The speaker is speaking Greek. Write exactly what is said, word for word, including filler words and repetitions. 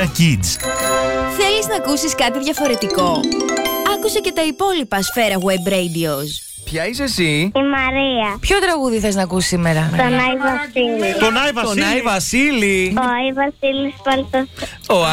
Σφαίρα Kids. Θέλεις να ακούσεις κάτι διαφορετικό? Άκουσε και τα υπόλοιπα Σφαίρα Web Radios. Ποια είσαι εσύ? Η Μαρία. Ποιο τραγούδι θες να ακούσεις σήμερα? Τον Άι Βασίλη. Τον Άι Βασίλη. Τον Άι Βασίλη. Ο Άι Βασίλης Παλτός. Ο